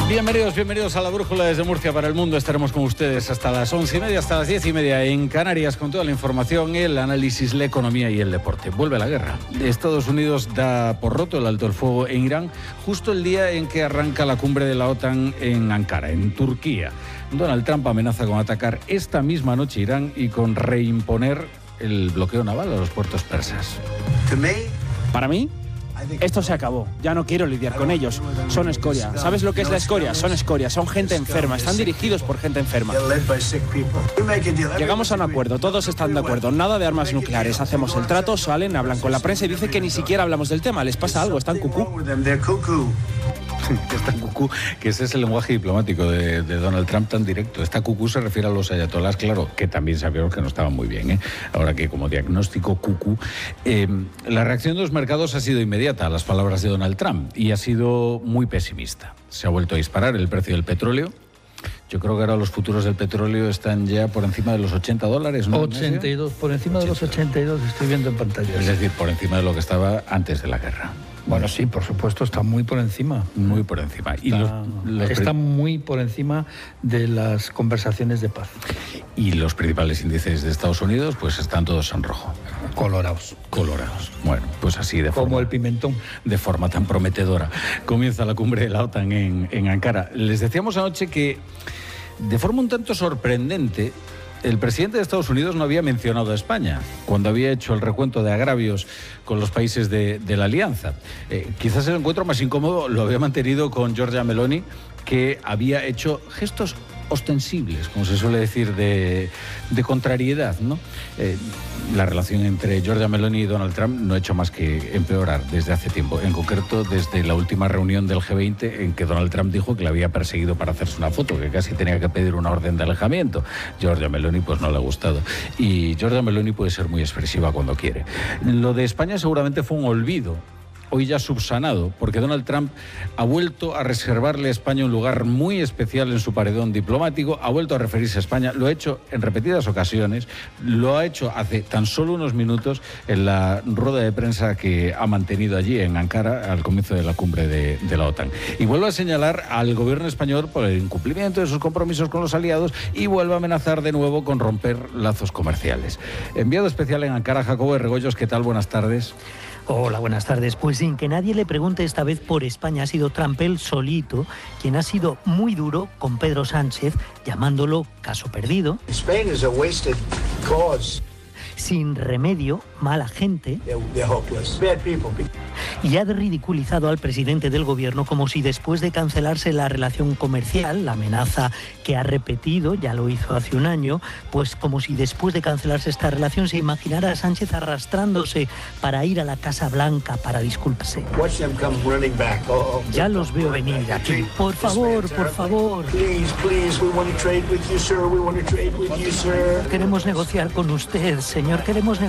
Bienvenidos a la Brújula desde Murcia para el mundo. Estaremos con ustedes hasta las 11:30, hasta las 10:30 en Canarias con toda la información, el análisis, la economía y el deporte. Vuelve la guerra. Estados Unidos da por roto el alto el fuego en Irán justo el día en que arranca la cumbre de la OTAN en Ankara, en Turquía. Donald Trump amenaza con atacar esta misma noche Irán y con reimponer el bloqueo naval a los puertos persas. Para mí, esto se acabó. Ya no quiero lidiar con ellos. Son escoria. ¿Sabes lo que es la escoria? Son escoria. Son gente enferma. Están dirigidos por gente enferma. Llegamos a un acuerdo. Todos están de acuerdo. Nada de armas nucleares. Hacemos el trato, salen, hablan con la prensa y dicen que ni siquiera hablamos del tema. Les pasa algo. Están cucú. Está cucú, que ese es el lenguaje diplomático de Donald Trump tan directo. Esta cucú se refiere a los ayatolás, claro, que también sabíamos que no estaban muy bien, ¿eh? Ahora que como diagnóstico cucú. La reacción de los mercados ha sido inmediata a las palabras de Donald Trump y ha sido muy pesimista. Se ha vuelto a disparar el precio del petróleo. Yo creo que ahora los futuros del petróleo están ya por encima de los $80, ¿no? 82, por encima de los 82, estoy viendo en pantalla. Es decir, por encima de lo que estaba antes de la guerra. Bueno, sí, por supuesto, está muy por encima. Muy por encima. Está muy por encima de las conversaciones de paz. Y los principales índices de Estados Unidos, pues están todos en rojo. Colorados. Bueno, pues así de forma... Como el pimentón. De forma tan prometedora. Comienza la cumbre de la OTAN en Ankara. Les decíamos anoche que, de forma un tanto sorprendente, el presidente de Estados Unidos no había mencionado a España cuando había hecho el recuento de agravios con los países de la Alianza. Quizás el encuentro más incómodo lo había mantenido con Giorgia Meloni, que había hecho gestos ostensibles, como se suele decir, de contrariedad, ¿no? La relación entre Giorgia Meloni y Donald Trump no ha hecho más que empeorar desde hace tiempo, en concreto desde la última reunión del G20 en que Donald Trump dijo que la había perseguido para hacerse una foto, que casi tenía que pedir una orden de alejamiento. Giorgia Meloni pues no le ha gustado, y Giorgia Meloni puede ser muy expresiva cuando quiere. Lo de España seguramente fue un olvido, hoy ya subsanado, porque Donald Trump ha vuelto a reservarle a España un lugar muy especial en su paredón diplomático, ha vuelto a referirse a España, lo ha hecho en repetidas ocasiones, lo ha hecho hace tan solo unos minutos en la rueda de prensa que ha mantenido allí en Ankara al comienzo de la cumbre de la OTAN. Y vuelve a señalar al gobierno español por el incumplimiento de sus compromisos con los aliados y vuelve a amenazar de nuevo con romper lazos comerciales. Enviado especial en Ankara, Jacobo de Regoyos, ¿qué tal? Buenas tardes. Hola, buenas tardes. Pues sin que nadie le pregunte esta vez por España, ha sido Trump él solito quien ha sido muy duro con Pedro Sánchez, llamándolo caso perdido, Spain is a wasted cause. sin remedio, mala gente, They're hopeless. Bad people. y ha ridiculizado al presidente del gobierno como si después de cancelarse la relación comercial, la amenaza que ha repetido, ya lo hizo hace un año, pues como si después de cancelarse esta relación se imaginara a Sánchez arrastrándose para ir a la Casa Blanca para disculparse. Watch them come running back. Ya los veo venir aquí. Por favor, por favor. Please, we want to trade with you, sir. We want to trade with you, sir. Queremos negociar con usted, señor. Queremos negociar.